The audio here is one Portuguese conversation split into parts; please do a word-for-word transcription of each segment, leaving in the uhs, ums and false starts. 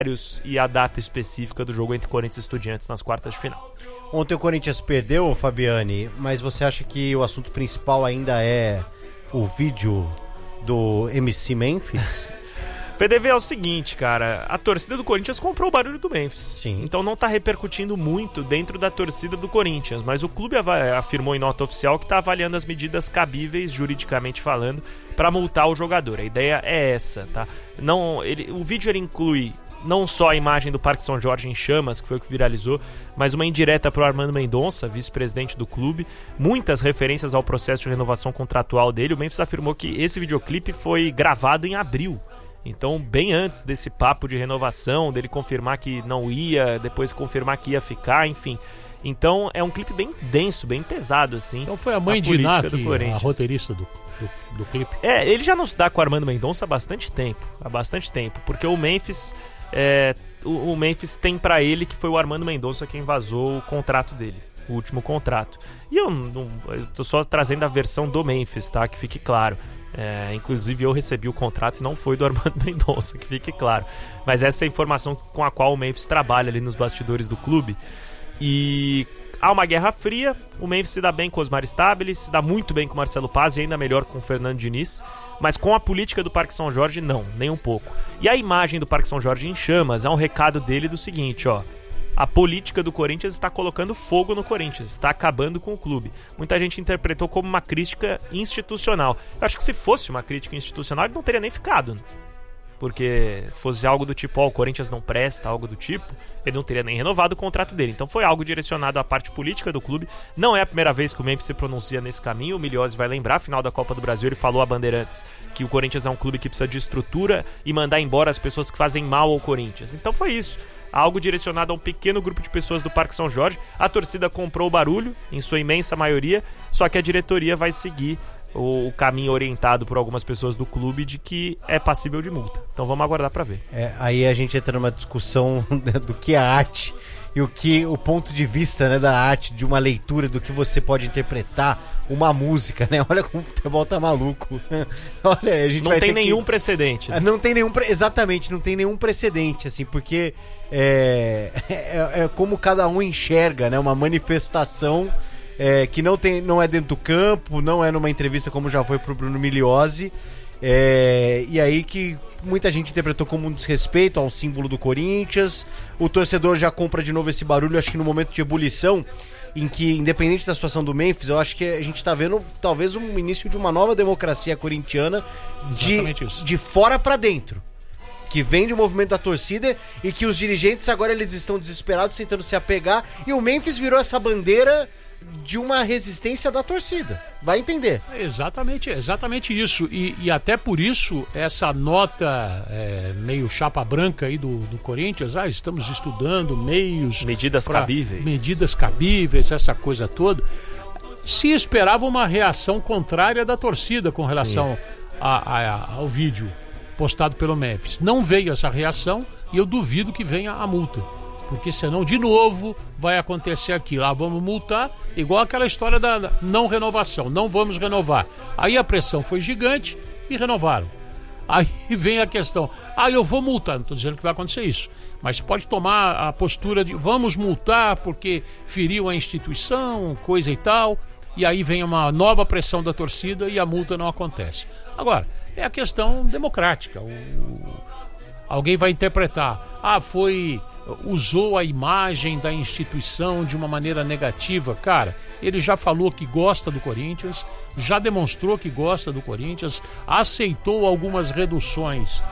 e a data específica do jogo entre Corinthians e Estudiantes nas quartas de final. Ontem o Corinthians perdeu, Fabiane, mas você acha que o assunto principal ainda é o vídeo do M C Memphis? P D V é o seguinte, cara, a torcida do Corinthians comprou o barulho do Memphis. Sim. Então não tá repercutindo muito dentro da torcida do Corinthians, mas o clube afirmou em nota oficial que tá avaliando as medidas cabíveis, juridicamente falando, para multar o jogador. A ideia é essa, tá? Não, ele, o vídeo ele inclui não só a imagem do Parque São Jorge em chamas, que foi o que viralizou, mas uma indireta pro Armando Mendonça, vice-presidente do clube, muitas referências ao processo de renovação contratual dele. O Memphis afirmou que esse videoclipe foi gravado em abril. Então, bem antes desse papo de renovação, dele confirmar que não ia, depois confirmar que ia ficar, enfim. Então, é um clipe bem denso, bem pesado, assim. Então foi a mãe de Iná, a roteirista do, do, do clipe. É, ele já não se dá com o Armando Mendonça há bastante tempo, há bastante tempo, porque o Memphis, é, o, o Memphis tem pra ele que foi o Armando Mendonça quem vazou o contrato dele, o último contrato. E eu, não, eu tô só trazendo a versão do Memphis, tá? Que fique claro. É, inclusive eu recebi o contrato e não foi do Armando Mendonça, que fique claro. Mas essa é a informação com a qual o Memphis trabalha ali nos bastidores do clube. E há uma guerra fria. O Memphis se dá bem com o Osmar Stabile, se dá muito bem com o Marcelo Paz e ainda melhor com o Fernando Diniz. Mas com a política do Parque São Jorge, não, nem um pouco. E a imagem do Parque São Jorge em chamas é um recado dele do seguinte, ó: a política do Corinthians está colocando fogo no Corinthians, está acabando com o clube. Muita gente interpretou como uma crítica institucional. Eu acho que se fosse uma crítica institucional, ele não teria nem ficado. Porque fosse algo do tipo, ó, o Corinthians não presta, algo do tipo, ele não teria nem renovado o contrato dele. Então foi algo direcionado à parte política do clube. Não é a primeira vez que o Memphis se pronuncia nesse caminho. O Milhose vai lembrar, final da Copa do Brasil, ele falou a Bandeirantes que o Corinthians é um clube que precisa de estrutura e mandar embora as pessoas que fazem mal ao Corinthians. Então foi isso. Algo direcionado a um pequeno grupo de pessoas do Parque São Jorge. A torcida comprou o barulho, em sua imensa maioria, só que a diretoria vai seguir o caminho orientado por algumas pessoas do clube de que é passível de multa. Então vamos aguardar para ver. É, aí a gente entra numa discussão do que é arte e o que o ponto de vista, né, da arte, de uma leitura do que você pode interpretar uma música, né? Olha como o futebol tá maluco. Olha, a gente não vai tem ter nenhum que... precedente. Né? Não tem nenhum, pre... exatamente, não tem nenhum precedente, assim, porque é... É, é como cada um enxerga, né? Uma manifestação é, que não tem, não é dentro do campo, não é numa entrevista como já foi pro Bruno Milhose. É, e aí que muita gente interpretou como um desrespeito ao símbolo do Corinthians. O torcedor já compra de novo esse barulho, acho que no momento de ebulição, em que, independente da situação do Memphis, eu acho que a gente tá vendo talvez um início de uma nova democracia corintiana de, de fora pra dentro, que vem do movimento da torcida e que os dirigentes agora eles estão desesperados tentando se apegar, e o Memphis virou essa bandeira de uma resistência da torcida. Vai entender. Exatamente, exatamente isso. E, e até por isso, essa nota é, meio chapa branca aí do, do Corinthians, ah, estamos estudando meios... Medidas cabíveis. Medidas cabíveis, essa coisa toda. Se esperava uma reação contrária da torcida com relação a, a, ao vídeo postado pelo Memphis. Não veio essa reação e eu duvido que venha a multa. Porque senão, de novo, vai acontecer aquilo. Ah, vamos multar, igual aquela história da não renovação. Não vamos renovar. Aí a pressão foi gigante e renovaram. Aí vem a questão. Ah, eu vou multar. Não estou dizendo que vai acontecer isso. Mas pode tomar a postura de vamos multar porque feriu a instituição, coisa e tal. E aí vem uma nova pressão da torcida e a multa não acontece. Agora, é a questão democrática. O... Alguém vai interpretar. Ah, foi... usou a imagem da instituição de uma maneira negativa. Cara, ele já falou que gosta do Corinthians, já demonstrou que gosta do Corinthians, aceitou algumas reduções.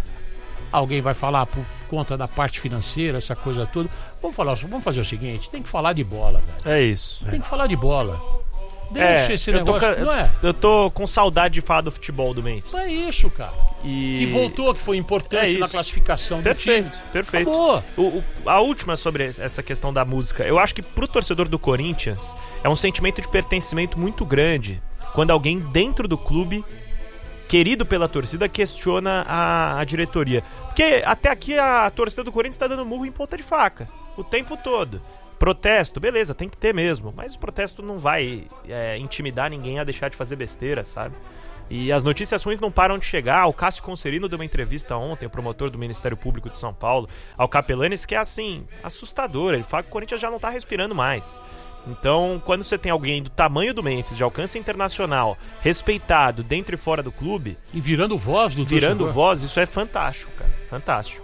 Alguém vai falar por conta da parte financeira, essa coisa toda. Vamos falar, vamos fazer o seguinte, tem que falar de bola, velho. É isso. Tem que falar de bola. Deixa é, esse eu negócio, tô, não é? Eu tô com saudade de falar do futebol do Memphis. É isso, cara. E... que voltou, que foi importante é na classificação perfeito, do time. Perfeito, perfeito. O, o, a última sobre essa questão da música. Eu acho que pro torcedor do Corinthians é um sentimento de pertencimento muito grande quando alguém dentro do clube, querido pela torcida, questiona a, a diretoria. Porque até aqui a torcida do Corinthians tá dando murro em ponta de faca o tempo todo. Protesto, beleza, tem que ter mesmo, mas o protesto não vai é, intimidar ninguém a deixar de fazer besteira, sabe? E as notícias ruins não param de chegar. O Cássio Concerino deu uma entrevista ontem, o promotor do Ministério Público de São Paulo, ao Capelanes, que é assim, assustador. Ele fala que o Corinthians já não tá respirando mais. Então, quando você tem alguém do tamanho do Memphis, de alcance internacional, respeitado dentro e fora do clube... E virando voz do Virando torcedor. voz, isso é fantástico, cara. Fantástico.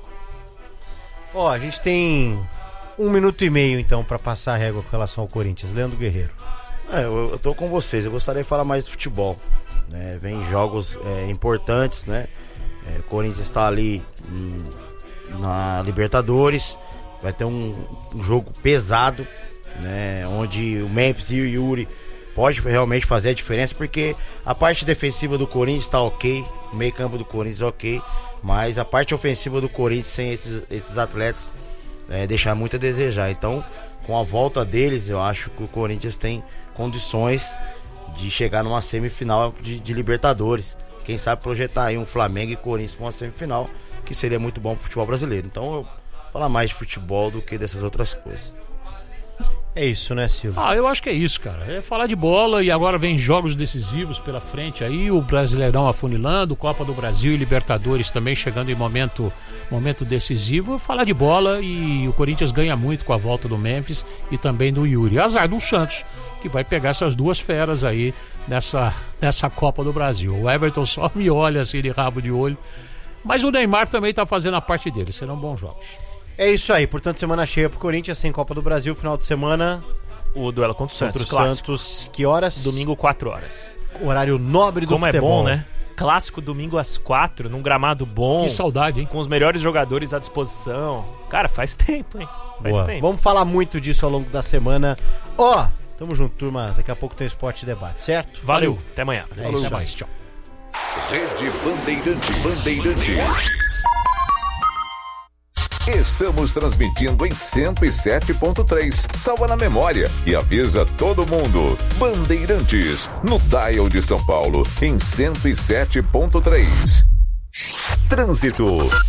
Ó, a gente tem um minuto e meio, então, pra passar a régua com relação ao Corinthians. Leandro Guerreiro. É, eu, eu tô com vocês. Eu gostaria de falar mais de futebol. Né? Vem jogos é, importantes, né? É, o Corinthians está ali hum, na Libertadores. Vai ter um, um jogo pesado, né, onde o Memphis e o Yuri pode realmente fazer a diferença, porque a parte defensiva do Corinthians está ok, o meio campo do Corinthians ok, mas a parte ofensiva do Corinthians sem esses, esses atletas é, deixar muito a desejar. Então, com a volta deles, eu acho que o Corinthians tem condições de chegar numa semifinal de, de Libertadores. Quem sabe projetar aí um Flamengo e Corinthians para uma semifinal, que seria muito bom para o futebol brasileiro. Então, eu vou falar mais de futebol do que dessas outras coisas. É isso, né, Silvio? Ah, eu acho que é isso, cara. É falar de bola e agora vem jogos decisivos pela frente aí, o Brasileirão afunilando, Copa do Brasil e Libertadores também chegando em momento, momento decisivo. Falar de bola e o Corinthians ganha muito com a volta do Memphis e também do Yuri. Azar do Santos, que vai pegar essas duas feras aí nessa, nessa Copa do Brasil. O Everton só me olha assim de rabo de olho, mas o Neymar também tá fazendo a parte dele. Serão bons jogos. É isso aí, portanto, semana cheia pro Corinthians, sem Copa do Brasil, final de semana. O duelo contra o Santos, Contra o Santos, que horas? Domingo, quatro horas. Horário nobre do Como futebol. é bom, né? Clássico domingo às quatro, num gramado bom. Que saudade, hein? Com os melhores jogadores à disposição. Cara, faz tempo, hein? Faz Boa. tempo. Vamos falar muito disso ao longo da semana. Ó, tamo junto, turma. Daqui a pouco tem Esporte Debate, certo? Valeu, até amanhã. É Falou, isso até aí. mais, tchau. Rede Bandeirantes. Bandeirantes. Estamos transmitindo em cento e sete ponto três. Salva na memória e avisa todo mundo. Bandeirantes, no dial de São Paulo, em cento e sete ponto três. Trânsito.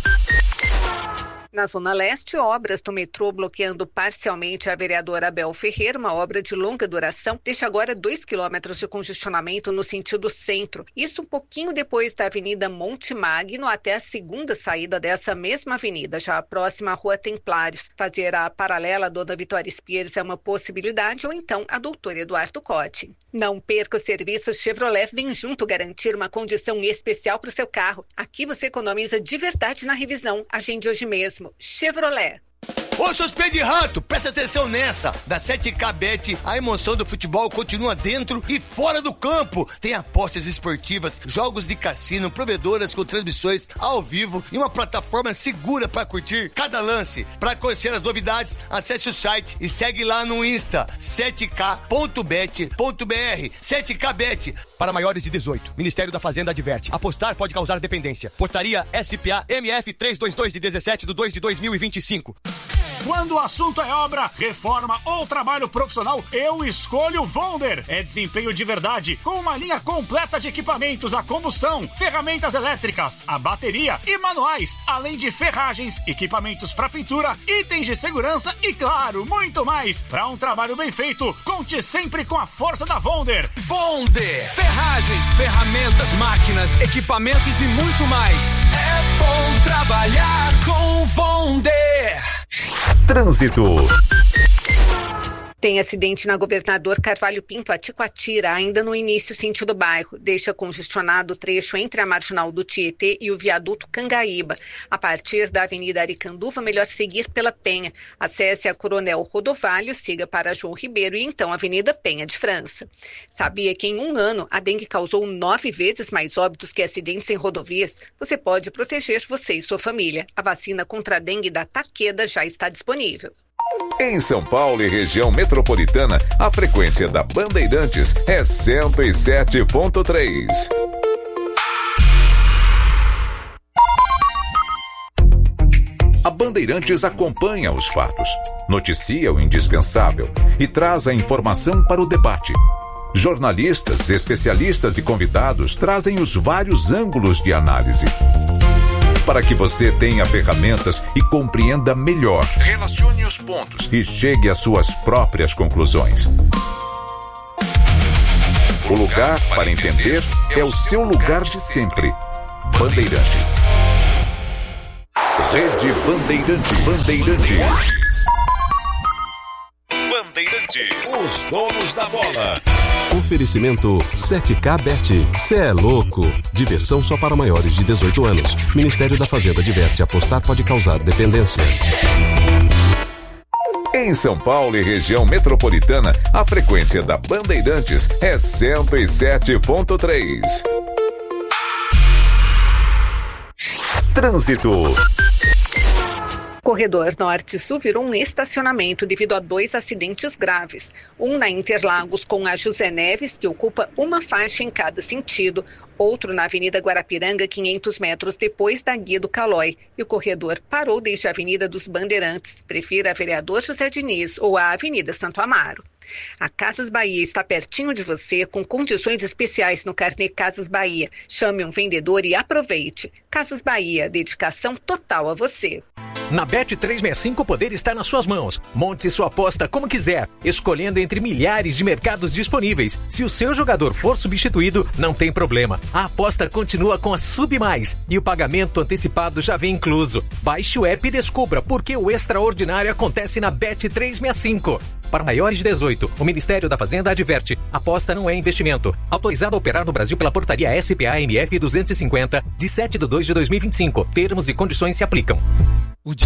Na Zona Leste, obras do metrô bloqueando parcialmente a vereadora Abel Ferreira, uma obra de longa duração, deixa agora dois quilômetros de congestionamento no sentido centro. Isso um pouquinho depois da Avenida Monte Magno até a segunda saída dessa mesma avenida, já a próxima à Rua Templários. Fazer a paralela à Dona Vitória Spires é uma possibilidade, ou então a Doutor Eduardo Cotti. Não perca o serviço Chevrolet Vem Junto garantir uma condição especial para o seu carro. Aqui você economiza de verdade na revisão. Agende hoje mesmo. Chevrolet. Ô, seus pés de rato, presta atenção nessa. Da sete K Bet, a emoção do futebol continua dentro e fora do campo. Tem apostas esportivas, jogos de cassino, provedoras com transmissões ao vivo e uma plataforma segura para curtir cada lance. Para conhecer as novidades, acesse o site e segue lá no Insta, sete k ponto bet ponto b r. sete K Bet, para maiores de dezoito. Ministério da Fazenda adverte. Apostar pode causar dependência. Portaria S P A M F trezentos e vinte e dois de dezessete de dois de dois mil e vinte e cinco. Quando o assunto é obra, reforma ou trabalho profissional, eu escolho Vonder. É desempenho de verdade, com uma linha completa de equipamentos a combustão, ferramentas elétricas, a bateria e manuais, além de ferragens, equipamentos para pintura, itens de segurança e, claro, muito mais. Para um trabalho bem feito, conte sempre com a força da Vonder. Vonder. Ferragens, ferramentas, máquinas, equipamentos e muito mais. É bom trabalhar com Vonder. Trânsito. Tem acidente na Governador Carvalho Pinto, a Ticoatira, ainda no início sentido bairro. Deixa congestionado o trecho entre a Marginal do Tietê e o viaduto Cangaíba. A partir da Avenida Aricanduva, melhor seguir pela Penha. Acesse a Coronel Rodovalho, siga para João Ribeiro e então a Avenida Penha de França. Sabia que em um ano a dengue causou nove vezes mais óbitos que acidentes em rodovias? Você pode proteger você e sua família. A vacina contra a dengue da Takeda já está disponível. Em São Paulo e região metropolitana, a frequência da Bandeirantes é cento e sete ponto três. A Bandeirantes acompanha os fatos, noticia o indispensável e traz a informação para o debate. Jornalistas, especialistas e convidados trazem os vários ângulos de análise, para que você tenha ferramentas e compreenda melhor. Relacione os pontos e chegue às suas próprias conclusões. O lugar para entender é o seu lugar de sempre. Bandeirantes. Rede Bandeirantes. Bandeirantes. Bandeirantes. Os donos da bola. Oferecimento sete K Bet. Cê é louco. Diversão só para maiores de dezoito anos. Ministério da Fazenda adverte: apostar pode causar dependência. Em São Paulo e região metropolitana, a frequência da Bandeirantes é cento e sete ponto três. Trânsito. O corredor Norte-Sul virou um estacionamento devido a dois acidentes graves. Um na Interlagos com a José Neves, que ocupa uma faixa em cada sentido. Outro na Avenida Guarapiranga, quinhentos metros depois da Guia do Calói. E o corredor parou desde a Avenida dos Bandeirantes. Prefira a Vereador José Diniz ou a Avenida Santo Amaro. A Casas Bahia está pertinho de você, com condições especiais no carnê Casas Bahia. Chame um vendedor e aproveite. Casas Bahia, dedicação total a você. Na Bet trezentos e sessenta e cinco o poder está nas suas mãos. Monte sua aposta como quiser, escolhendo entre milhares de mercados disponíveis. Se o seu jogador for substituído, não tem problema. A aposta continua com a Sub Mais e o pagamento antecipado já vem incluso. Baixe o app e descubra por que o extraordinário acontece na Bet trezentos e sessenta e cinco. Para maiores de dezoito, o Ministério da Fazenda adverte: aposta não é investimento. Autorizado a operar no Brasil pela portaria S P A M F duzentos e cinquenta, de sete de dois de dois mil e vinte e cinco. Termos e condições se aplicam.